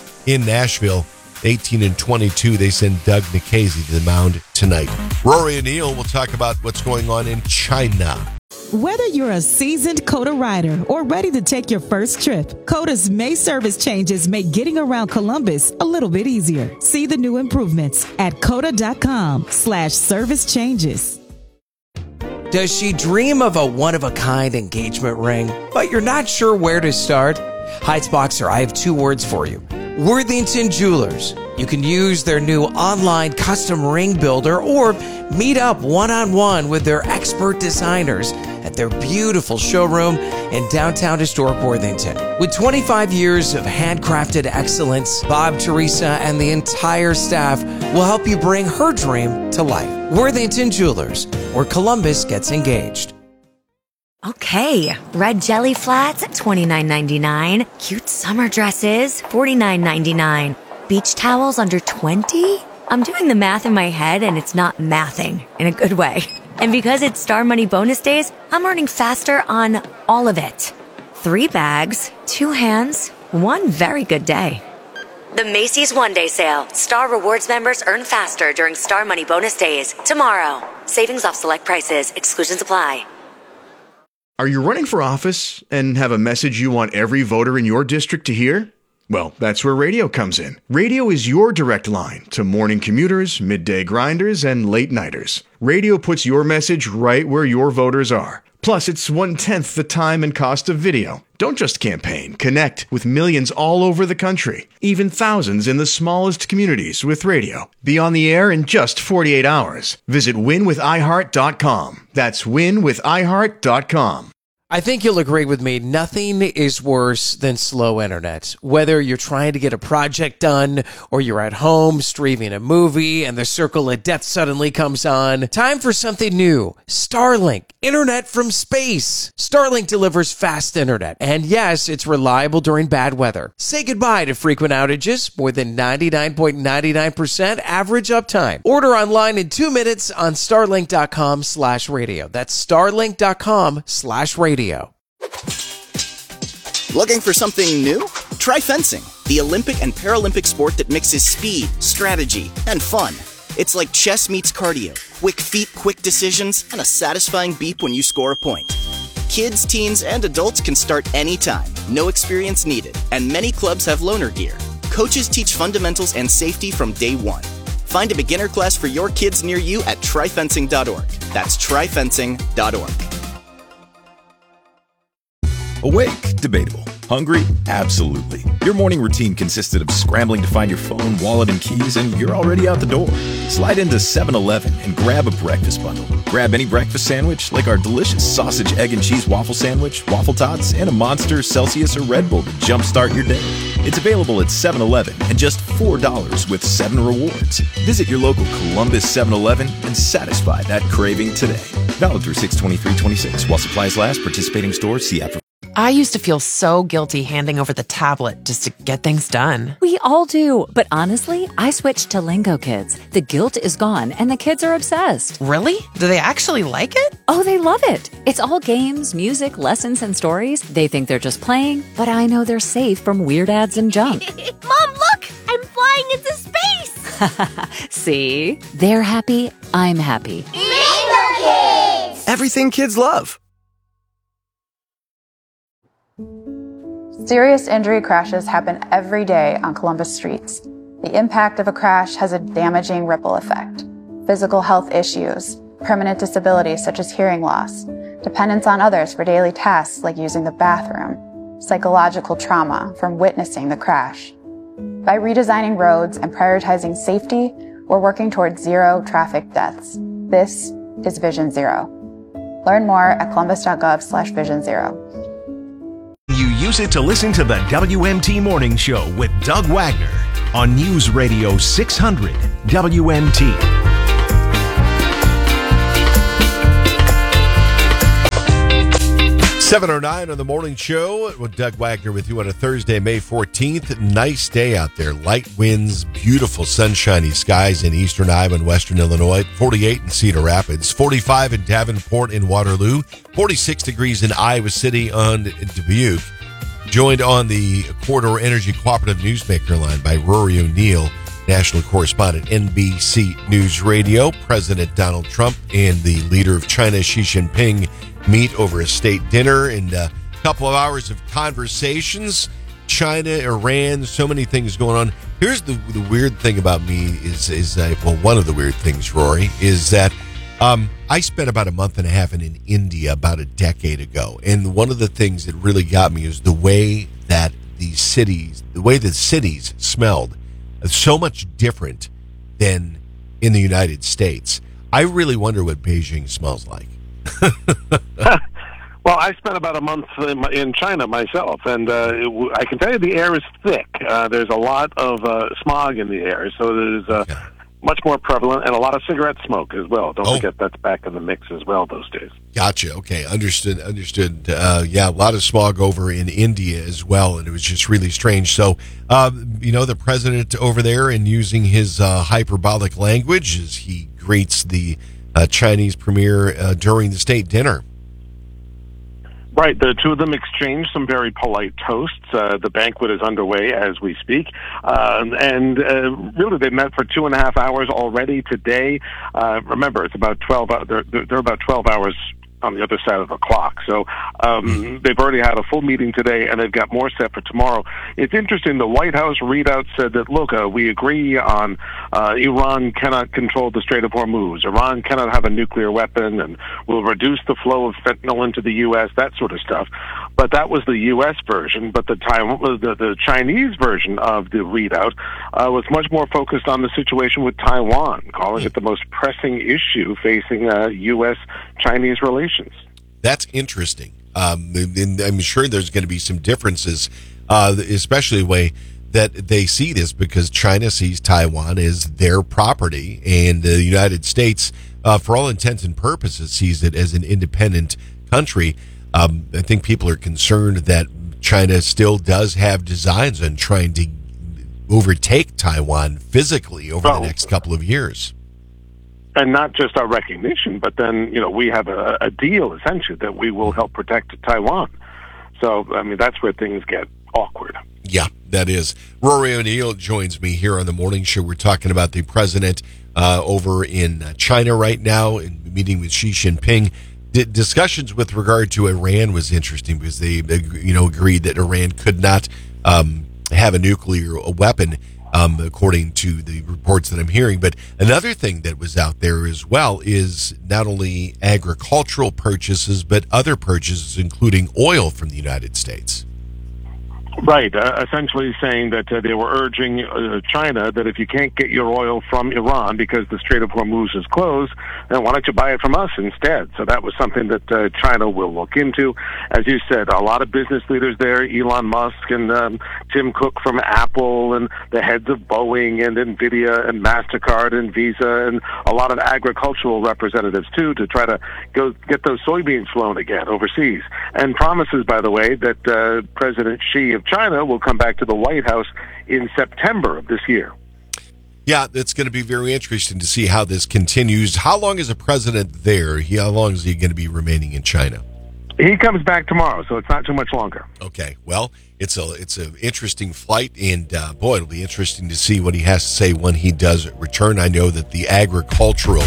18-22. They send Doug Nikhazy to the mound tonight. Rory O'Neill will talk about what's going on in China. Whether you're a seasoned COTA rider or ready to take your first trip, COTA's May service changes make getting around Columbus a little bit easier. See the new improvements at COTA.com/service changes. Does she dream of a one-of-a-kind engagement ring, but you're not sure where to start? Heights Boxer, I have 2 words for you. Worthington Jewelers. You can use their new online custom ring builder or meet up one-on-one with their expert designers at their beautiful showroom in downtown historic Worthington. With 25 years of handcrafted excellence, Bob, Teresa, and the entire staff will help you bring her dream to life. Worthington Jewelers, where Columbus gets engaged. Okay, red jelly flats at $29.99. Cute summer dresses, $49.99. Beach towels under $20? I'm doing the math in my head and it's not mathing in a good way. And because it's Star Money bonus days, I'm earning faster on all of it. 3 bags, 2 hands, 1 very good day. The Macy's One Day Sale. Star Rewards members earn faster during Star Money bonus days. Tomorrow. Savings off select prices. Exclusions apply. Are you running for office and have a message you want every voter in your district to hear? Well, that's where radio comes in. Radio is your direct line to morning commuters, midday grinders, and late nighters. Radio puts your message right where your voters are. Plus, it's 1/10 the time and cost of video. Don't just campaign. Connect with millions all over the country, even thousands in the smallest communities with radio. Be on the air in just 48 hours. Visit winwithiheart.com. That's winwithiheart.com. I think you'll agree with me, nothing is worse than slow internet. Whether you're trying to get a project done or you're at home streaming a movie and the circle of death suddenly comes on, time for something new. Starlink, internet from space. Starlink delivers fast internet. And yes, it's reliable during bad weather. Say goodbye to frequent outages, more than 99.99% average uptime. Order online in 2 minutes on starlink.com/radio. That's starlink.com/radio. Looking for something new? Try fencing, the Olympic and Paralympic sport that mixes speed, strategy, and fun. It's like chess meets cardio, quick feet, quick decisions, and a satisfying beep when you score a point. Kids, teens, and adults can start anytime, no experience needed, and many clubs have loaner gear. Coaches teach fundamentals and safety from day one. Find a beginner class for your kids near you at tryfencing.org. That's tryfencing.org. Awake? Debatable. Hungry? Absolutely. Your morning routine consisted of scrambling to find your phone, wallet, and keys, and you're already out the door. Slide into 7-Eleven and grab a breakfast bundle. Grab any breakfast sandwich, like our delicious sausage, egg, and cheese waffle sandwich, waffle tots, and a Monster, Celsius, or Red Bull to jumpstart your day. It's available at 7-Eleven and just $4 with 7 rewards. Visit your local Columbus 7-Eleven and satisfy that craving today. Valid through 6/23/26. While supplies last, participating stores, see app for... I used to feel so guilty handing over the tablet just to get things done. We all do, but honestly, I switched to Lingo Kids. The guilt is gone and the kids are obsessed. Really? Do they actually like it? Oh, they love it. It's all games, music, lessons, and stories. They think they're just playing, but I know they're safe from weird ads and junk. Mom, look! I'm flying into space! See? They're happy, I'm happy. Lingo Kids! Everything kids love. Serious injury crashes happen every day on Columbus streets. The impact of a crash has a damaging ripple effect. Physical health issues, permanent disabilities such as hearing loss, dependence on others for daily tasks like using the bathroom, psychological trauma from witnessing the crash. By redesigning roads and prioritizing safety, we're working towards zero traffic deaths. This is Vision Zero. Learn more at columbus.gov/Vision Zero. You use it to listen to the WMT Morning Show with Doug Wagner on News Radio 600 WMT. $7:09 on the morning show with Doug Wagner with you on a Thursday, May 14th. Nice day out there. Light winds, beautiful sunshiny skies in eastern Iowa and western Illinois. 48 in Cedar Rapids, 45 in Davenport and Waterloo, 46 degrees in Iowa City and Dubuque. Joined on the Corridor Energy Cooperative Newsmaker line by Rory O'Neill, national correspondent, NBC News Radio. President Donald Trump and the leader of China, Xi Jinping, meet over a state dinner and a couple of hours of conversations. China, Iran, so many things going on. Here's the weird thing about me is one of the weird things, Rory, is that I spent about a month and a half in India about a decade ago. And one of the things that really got me is the way that the cities smelled so much different than in the United States. I really wonder what Beijing smells like. Well, I spent about a month in China myself, and I can tell you the air is thick. There's a lot of smog in the air, so there's much more prevalent, and a lot of cigarette smoke as well. Don't forget that's back in the mix as well those days. Gotcha. Okay, understood. Yeah, a lot of smog over in India as well, and it was just really strange. So, the president over there and using his hyperbolic language as he greets the Chinese premier during the state dinner. Right. The two of them exchanged some very polite toasts. The banquet is underway as we speak. And really, they met for 2.5 hours already today. Remember, it's about 12. They're about 12 hours on the other side of the clock. So they've already had a full meeting today, and they've got more set for tomorrow. It's interesting. The White House readout said that, look, we agree on Iran cannot control the Strait of Hormuz. Iran cannot have a nuclear weapon, and will reduce the flow of fentanyl into the U.S., that sort of stuff. But that was the U.S. version. But the Chinese version of the readout was much more focused on the situation with Taiwan, calling it the most pressing issue facing U.S.-Chinese relations. That's interesting. And I'm sure there's going to be some differences, especially the way that they see this, because China sees Taiwan as their property, and the United States, for all intents and purposes, sees it as an independent country. I think people are concerned that China still does have designs on trying to overtake Taiwan physically over the next couple of years. And not just our recognition, but then, we have a deal, essentially, that we will help protect Taiwan. So, that's where things get awkward. Yeah, that is. Rory O'Neill joins me here on the morning show. We're talking about the president over in China right now, and meeting with Xi Jinping. Discussions with regard to Iran was interesting because they, agreed that Iran could not have a nuclear weapon, according to the reports that I'm hearing. But another thing that was out there as well is not only agricultural purchases, but other purchases, including oil from the United States. Right, essentially saying that they were urging China that if you can't get your oil from Iran because the Strait of Hormuz is closed, then why don't you buy it from us instead? So that was something that China will look into. As you said, a lot of business leaders there, Elon Musk and Tim Cook from Apple, and the heads of Boeing and NVIDIA and MasterCard and Visa, and a lot of agricultural representatives too, to try to go get those soybeans flown again overseas. And promises, by the way, that President Xi of China will come back to the White House in September of this year. Yeah, it's going to be very interesting to see how this continues. How long is the president there? How long is he going to be remaining in China? He comes back tomorrow, so it's not too much longer. Okay, well, it's an interesting flight, and boy, it'll be interesting to see what he has to say when he does return. I know that the agricultural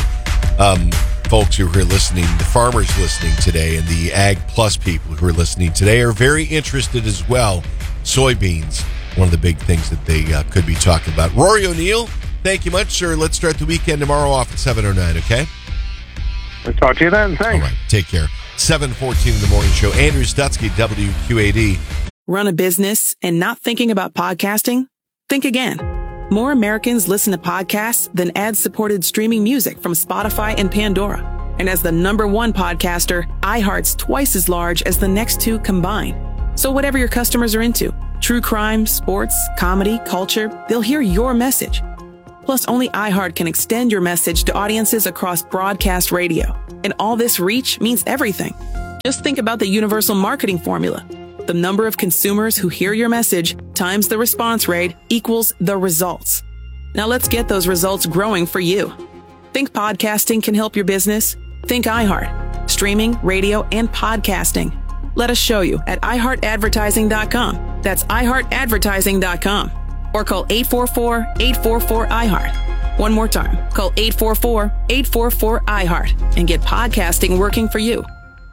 folks who are listening, the farmers listening today, and the Ag Plus people who are listening today are very interested as well. Soybeans, one of the big things that they could be talking about. Rory O'Neill, thank you much, sir. Let's start the weekend tomorrow off at 7:09, okay? I'll talk to you then. Thanks. All right, take care. 7:14 in the morning show. Andrew Stutzky, WQAD. Run a business and not thinking about podcasting? Think again. More Americans listen to podcasts than ad-supported streaming music from Spotify and Pandora. And as the #1 podcaster, iHeart's twice as large as the next two combined. So whatever your customers are into, true crime, sports, comedy, culture, they'll hear your message. Plus, only iHeart can extend your message to audiences across broadcast radio. And all this reach means everything. Just think about the universal marketing formula. The number of consumers who hear your message times the response rate equals the results. Now let's get those results growing for you. Think podcasting can help your business? Think iHeart. Streaming, radio, and podcasting. Let us show you at iHeartAdvertising.com. That's iHeartAdvertising.com. Or call 844-844-iHeart. One more time, call 844-844-iHeart and get podcasting working for you.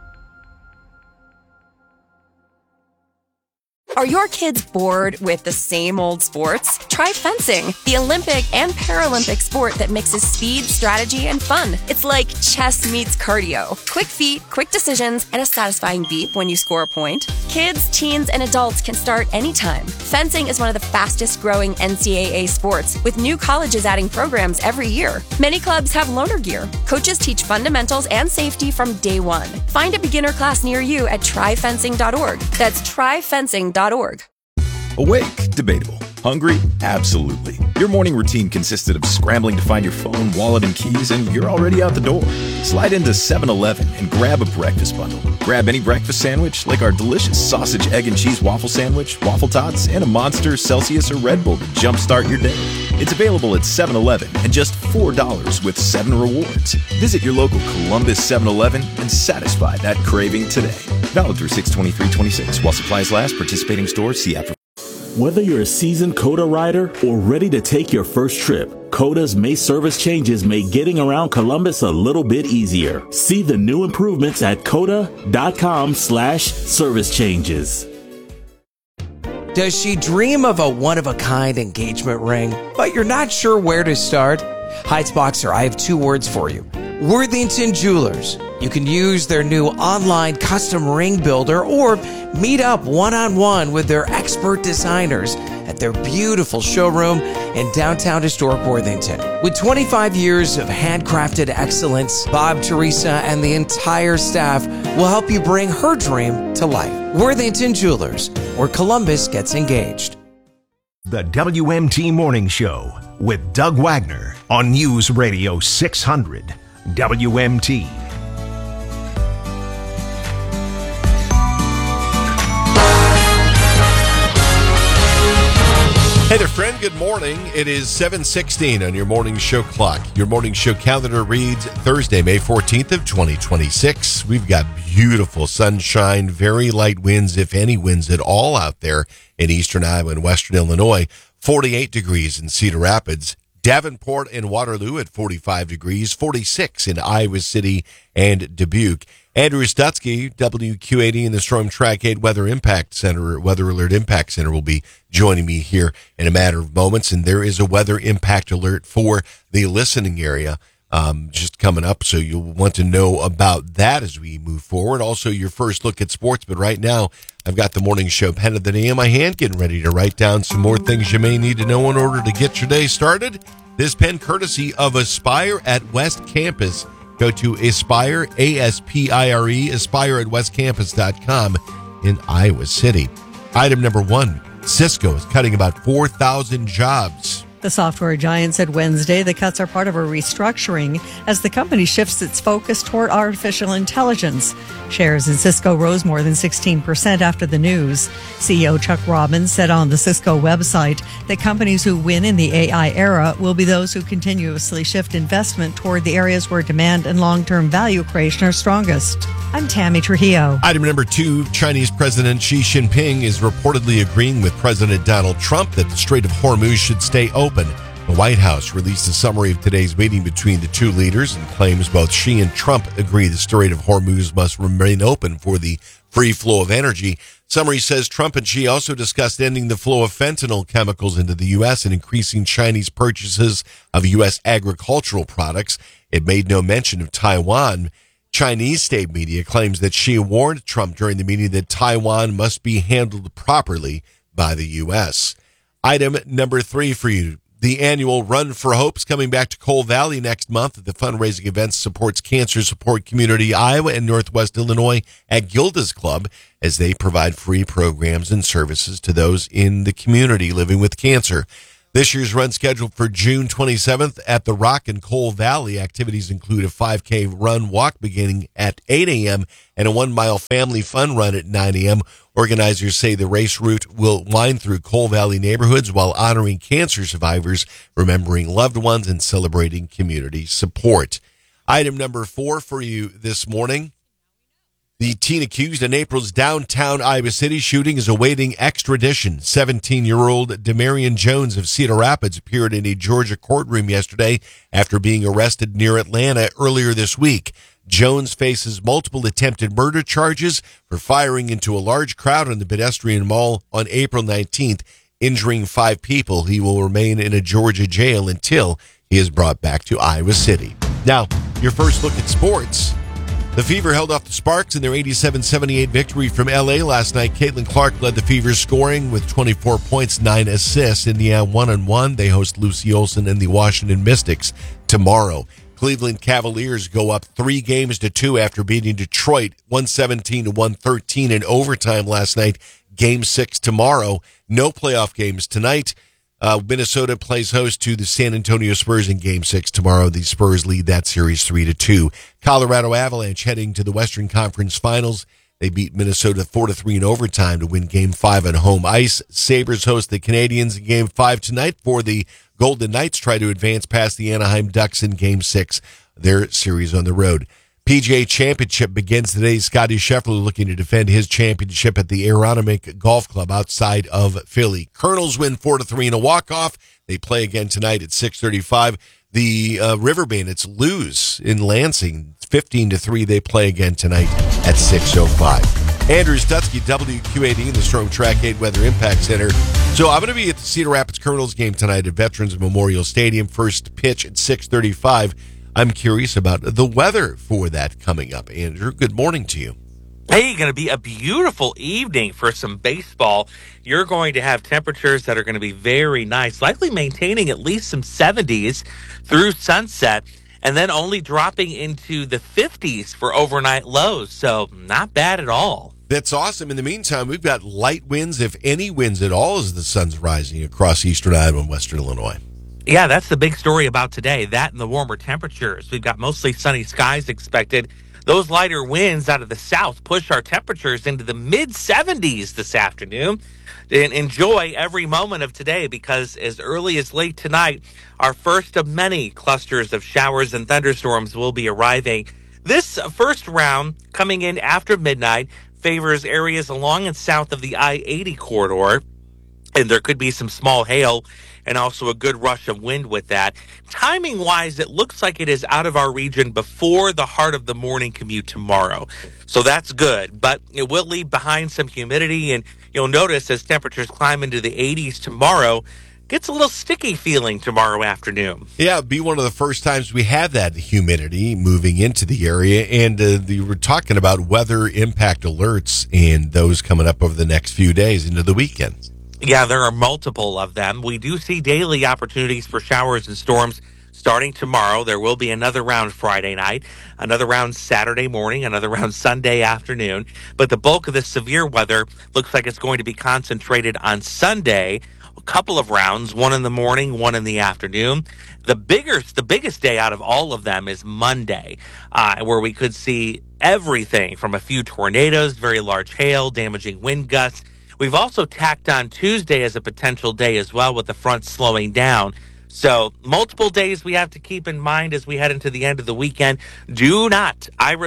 Are your kids bored with the same old sports? Try fencing, the Olympic and Paralympic sport that mixes speed, strategy, and fun. It's like chess meets cardio. Quick feet, quick decisions, and a satisfying beep when you score a point. Kids, teens, and adults can start anytime. Fencing is one of the fastest growing NCAA sports, with new colleges adding programs every year. Many clubs have loaner gear. Coaches teach fundamentals and safety from day one. Find a beginner class near you at tryfencing.org. That's tryfencing.org. Awake? Debatable. Hungry? Absolutely. Your morning routine consisted of scrambling to find your phone, wallet, and keys, and you're already out the door. Slide into 7-Eleven and grab a breakfast bundle. Grab any breakfast sandwich, like our delicious sausage, egg, and cheese waffle sandwich, waffle tots, and a Monster, Celsius, or Red Bull to jumpstart your day. It's available at 7-Eleven and just $4 with 7 rewards. Visit your local Columbus 7-Eleven and satisfy that craving today. Valid through 6/23/26. While supplies last, participating stores see after. Whether you're a seasoned COTA rider or ready to take your first trip, COTA's May service changes make getting around Columbus a little bit easier. See the new improvements at COTA.com/service changes. Does she dream of a one-of-a-kind engagement ring, but you're not sure where to start? Heights Boxer, I have 2 words for you. Worthington Jewelers. You can use their new online custom ring builder or meet up one-on-one with their expert designers at their beautiful showroom in downtown historic Worthington. With 25 years of handcrafted excellence, Bob, Teresa, and the entire staff will help you bring her dream to life. Worthington Jewelers, where Columbus gets engaged. The WMT Morning Show with Doug Wagner on News Radio 600 WMT. Hey there, friend. Good morning. It is 7:16 on your morning show clock. Your morning show calendar reads Thursday, May 14th of 2026. We've got beautiful sunshine, very light winds, if any winds at all, out there in eastern Iowa and western Illinois. 48 degrees in Cedar Rapids. Davenport and Waterloo at 45 degrees, 46 in Iowa City and Dubuque. Andrew Stutzky, WQ80 in the Storm Track 8 Weather Alert Impact Center will be joining me here in a matter of moments. And there is a weather impact alert for the listening area just coming up. So you'll want to know about that as we move forward. Also, your first look at sports. But right now, I've got the morning show pen of the day in my hand, getting ready to write down some more things you may need to know in order to get your day started. This pen courtesy of Aspire at West Campus. Go to Aspire, A-S-P-I-R-E, Aspire at westcampus.com in Iowa City. Item number 1, Cisco is cutting about 4,000 jobs. The software giant said Wednesday the cuts are part of a restructuring as the company shifts its focus toward artificial intelligence. Shares in Cisco rose more than 16% after the news. CEO Chuck Robbins said on the Cisco website that companies who win in the AI era will be those who continuously shift investment toward the areas where demand and long-term value creation are strongest. I'm Tammy Trujillo. Item number 2, Chinese President Xi Jinping is reportedly agreeing with President Donald Trump that the Strait of Hormuz should stay open. The White House released a summary of today's meeting between the two leaders and claims both Xi and Trump agree the Strait of Hormuz must remain open for the free flow of energy. Summary says Trump and Xi also discussed ending the flow of fentanyl chemicals into the U.S. and increasing Chinese purchases of U.S. agricultural products. It made no mention of Taiwan. Chinese state media claims that Xi warned Trump during the meeting that Taiwan must be handled properly by the U.S. Item number 3 for you. The annual Run for Hope's coming back to Coal Valley next month. The fundraising event supports Cancer Support Community Iowa and Northwest Illinois at Gilda's Club as they provide free programs and services to those in the community living with cancer. This year's run scheduled for June 27th at the Rock in Coal Valley. Activities include a 5K run walk beginning at 8 a.m. and a 1-mile family fun run at 9 a.m. Organizers say the race route will wind through Coal Valley neighborhoods while honoring cancer survivors, remembering loved ones, and celebrating community support. Item number 4 for you this morning. The teen accused in April's downtown Iowa City shooting is awaiting extradition. 17-year-old Demarion Jones of Cedar Rapids appeared in a Georgia courtroom yesterday after being arrested near Atlanta earlier this week. Jones faces multiple attempted murder charges for firing into a large crowd on the pedestrian mall on April 19th, injuring 5 people. He will remain in a Georgia jail until he is brought back to Iowa City. Now, your first look at sports. The Fever held off the Sparks in their 87-78 victory from L.A. last night. Caitlin Clark led the Fever scoring with 24 points, 9 assists. Indiana 1-1. They host Lucy Olson and the Washington Mystics tomorrow. Cleveland Cavaliers go up 3-2 after beating Detroit 117-113 in overtime last night. Game 6 tomorrow. No playoff games tonight. Minnesota plays host to the San Antonio Spurs in Game 6 tomorrow. The Spurs lead that series 3-2. Colorado Avalanche heading to the Western Conference Finals. They beat Minnesota 4-3 in overtime to win Game 5 on home ice. Sabres host the Canadiens in Game 5 tonight for the Golden Knights try to advance past the Anaheim Ducks in Game 6, their series on the road. PGA Championship begins today. Scottie Scheffler looking to defend his championship at the Aronimink Golf Club outside of Philly. Colonels win 4-3 in a walk-off. They play again tonight at 6:35. The River Bandits lose in Lansing 15-3. They play again tonight at 6:05. Andrew Stutzky, WQAD in the Storm Track 8 Weather Impact Center. So I'm going to be at the Cedar Rapids Colonels game tonight at Veterans Memorial Stadium. First pitch at 6:35. I'm curious about the weather for that coming up. Andrew, good morning to you. Hey, going to be a beautiful evening for some baseball. You're going to have temperatures that are going to be very nice, likely maintaining at least some 70s through sunset, and then only dropping into the 50s for overnight lows. So not bad at all. That's awesome. In the meantime, we've got light winds, if any winds at all, as the sun's rising across eastern Iowa and western Illinois. Yeah, that's the big story about today, that and the warmer temperatures. We've got mostly sunny skies expected. Those lighter winds out of the south push our temperatures into the mid-70s this afternoon. And enjoy every moment of today because as early as late tonight, our first of many clusters of showers and thunderstorms will be arriving. This first round, coming in after midnight, favors areas along and south of the I-80 corridor. And there could be some small hail and also a good rush of wind with that. Timing-wise, it looks like it is out of our region before the heart of the morning commute tomorrow. So that's good, but it will leave behind some humidity, and you'll notice as temperatures climb into the 80s tomorrow, gets a little sticky feeling tomorrow afternoon. Yeah, it'll be one of the first times we have that humidity moving into the area, and we're talking about weather impact alerts and those coming up over the next few days into the weekend. Yeah, there are multiple of them. We do see daily opportunities for showers and storms starting tomorrow. There will be another round Friday night, another round Saturday morning, another round Sunday afternoon. But the bulk of the severe weather looks like it's going to be concentrated on Sunday. A couple of rounds, one in the morning, one in the afternoon. The biggest day out of all of them is Monday, where we could see everything from a few tornadoes, very large hail, damaging wind gusts. We've also tacked on Tuesday as a potential day as well with the front slowing down. So multiple days we have to keep in mind as we head into the end of the weekend. Do not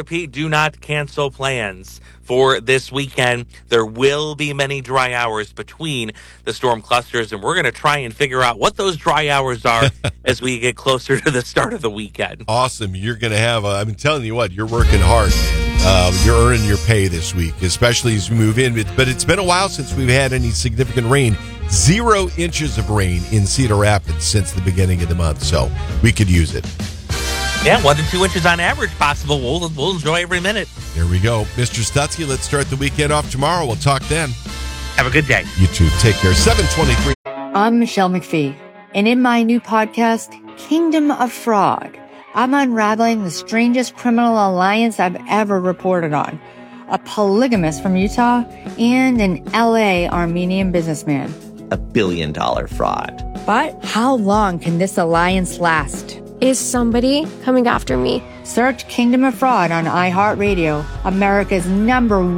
cancel plans for this weekend. There will be many dry hours between the storm clusters, and we're going to try and figure out what those dry hours are as we get closer to the start of the weekend. Awesome. You're going to have, I'm telling you what, you're working hard. You're earning your pay this week, especially as we move in. But it's been a while since we've had any significant rain. 0 inches of rain in Cedar Rapids since the beginning of the month, so we could use it. Yeah, 1 to 2 inches on average possible. We'll enjoy every minute. There we go. Mr. Stutzky, let's start the weekend off tomorrow. We'll talk then. Have a good day. You too. Take care. 7:23. I'm Michelle McPhee, and in my new podcast, Kingdom of Fraud, I'm unraveling the strangest criminal alliance I've ever reported on. A polygamist from Utah and an LA Armenian businessman. $1 billion fraud. But how long can this alliance last? Is somebody coming after me? Search Kingdom of Fraud on iHeartRadio, America's #1